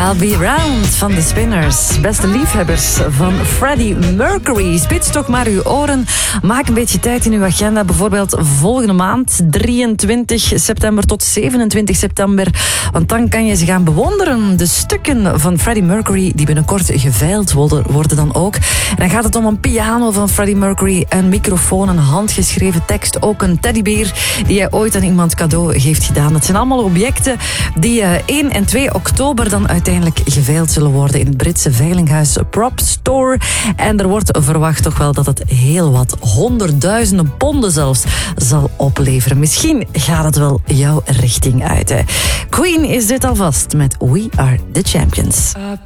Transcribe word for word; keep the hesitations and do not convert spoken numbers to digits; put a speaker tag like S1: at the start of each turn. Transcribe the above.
S1: I'll Be Round van de Spinners. Beste liefhebbers van Freddie Mercury. Spits toch maar uw oren. Maak een beetje tijd in uw agenda. Bijvoorbeeld volgende maand, drieëntwintig september tot zevenentwintig september. Want dan kan je ze gaan bewonderen. De stukken van Freddie Mercury die binnenkort geveild worden dan ook. En dan gaat het om een piano van Freddie Mercury, een microfoon, een handgeschreven tekst, ook een teddybeer die hij ooit aan iemand cadeau heeft gedaan. Dat zijn allemaal objecten die één en twee oktober dan uiteindelijk geveild zullen worden in het Britse veilinghuis Prop Store. En er wordt verwacht toch wel dat het heel wat, honderdduizenden ponden zelfs, zal opleveren. Misschien gaat het wel jouw richting uit. Hè. Queen is dit alvast met We Are The Champions.